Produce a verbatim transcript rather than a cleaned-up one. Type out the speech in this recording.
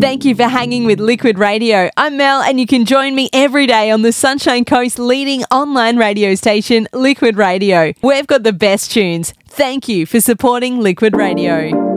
Thank you for hanging with Liquid Radio. I'm Mel, and you can join me every day on the Sunshine Coast's leading online radio station, Liquid Radio. We've got the best tunes. Thank you for supporting Liquid Radio.